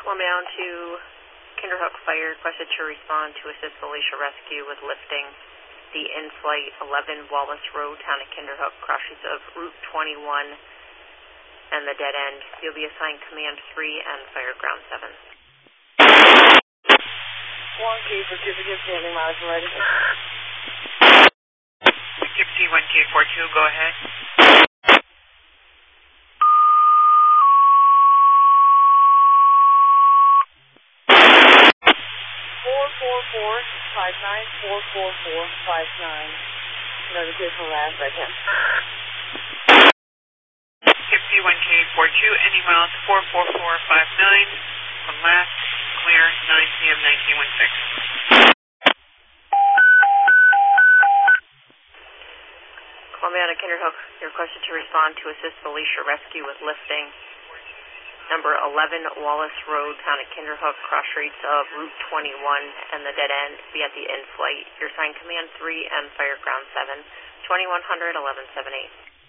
Columbian to Kinderhook Fire, requested to respond to assist Felicia Rescue with lifting the in-flight 11 Wallace Road, town of Kinderhook, cross streets of Route 21 and the dead end. You'll be assigned Command 3 and Fire Ground 7. 1K for certificate, standing miles and ready. Gypsy 1K42, go ahead. 44459, notification last second. Gypsy 1K42, ending miles 44459, from last, clear, 9 p.m. 1916. Columbian to Kinderhook, you're requested to respond to assist Felicia Rescue with lifting number 11 Wallace Road, town of Kinderhook, cross streets of Route 21 and the dead end. Be at the in-flight. You're assigned Command 3 and Fire Ground 7, 2100 1178.